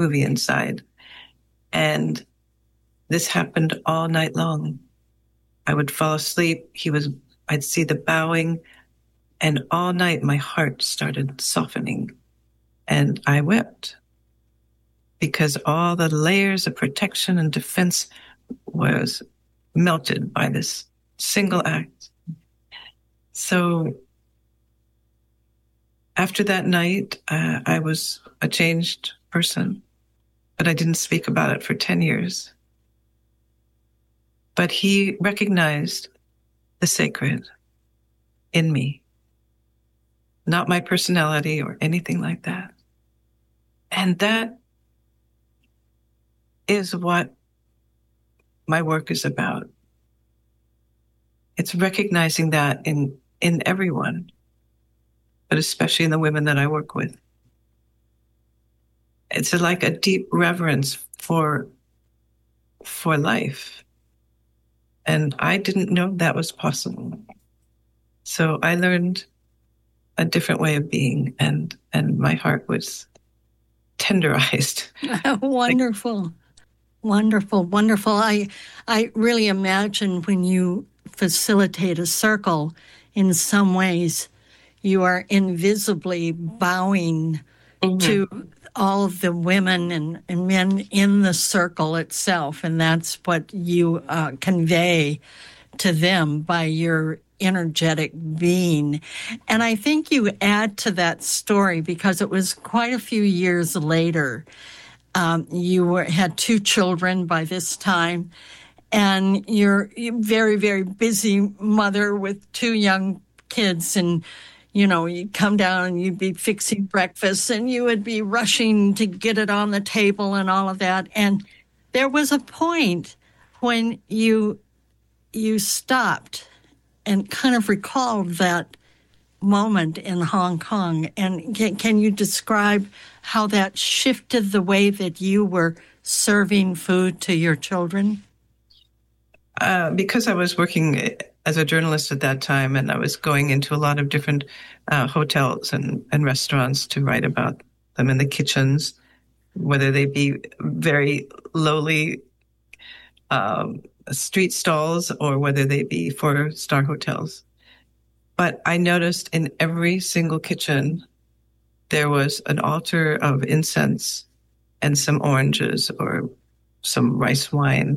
movie inside. And this happened all night long. I would fall asleep. I'd see the bowing, and all night my heart started softening, and I wept because all the layers of protection and defense was melted by this single act. So after that night, I was a changed person, but I didn't speak about it for 10 years. But he recognized the sacred in me, not my personality or anything like that. And that is what my work is about. It's recognizing that in everyone, but especially in the women that I work with. It's like a deep reverence for life. And I didn't know that was possible. So I learned a different way of being, and my heart was tenderized. Wonderful. Wonderful, wonderful. I really imagine when you facilitate a circle, in some ways, you are invisibly bowing to all of the women and men in the circle itself, and that's what you convey to them by your energetic being. And I think you add to that story because it was quite a few years later. You had 2 children by this time, and you're very, very busy mother with 2 young kids, and you'd come down and you'd be fixing breakfast and you would be rushing to get it on the table and all of that. And there was a point when you stopped and kind of recalled that moment in Hong Kong. And can you describe how that shifted the way that you were serving food to your children? Because I was working as a journalist at that time, and I was going into a lot of different hotels and restaurants to write about them in the kitchens, whether they be very lowly street stalls or whether they be 4-star hotels. But I noticed in every single kitchen, there was an altar of incense and some oranges or some rice wine.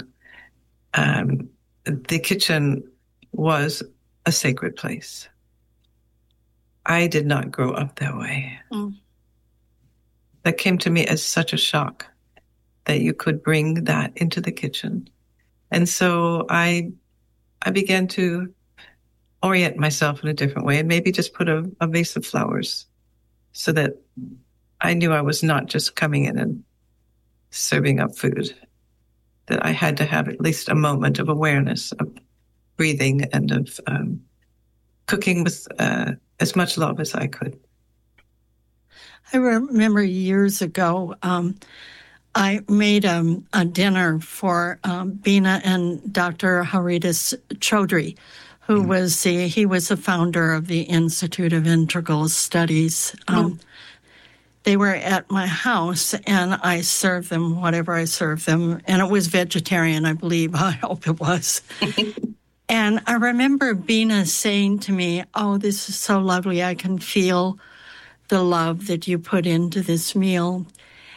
The kitchen was a sacred place. I did not grow up that way. That came to me as such a shock that you could bring that into the kitchen. And so I began to orient myself in a different way and maybe just put a vase of flowers so that I knew I was not just coming in and serving up food, that I had to have at least a moment of awareness of breathing and of cooking with as much love as I could. I remember years ago, I made a dinner for Bina and Dr. Haridas Chaudhry, who was he was the founder of the Institute of Integral Studies. They were at my house, and I served them whatever I served them, and it was vegetarian, I believe. I hope it was. And I remember Bina saying to me, "Oh, this is so lovely. I can feel the love that you put into this meal."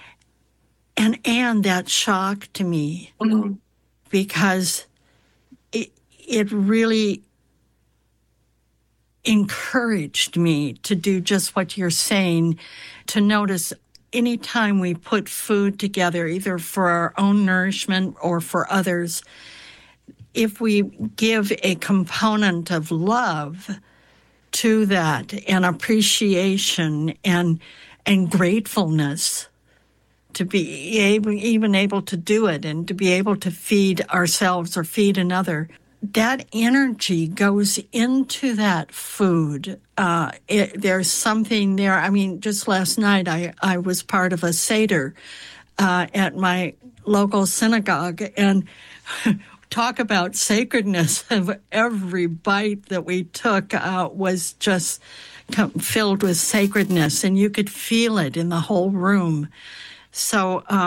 And that shocked me because it really encouraged me to do just what you're saying, to notice anytime we put food together, either for our own nourishment or for others, if we give a component of love to that and appreciation and gratefulness, to be able to do it and to be able to feed ourselves or feed another, that energy goes into that food. There's something there. I mean, just last night I was part of a Seder at my local synagogue, and talk about sacredness of every bite that we took was just filled with sacredness, and you could feel it in the whole room. So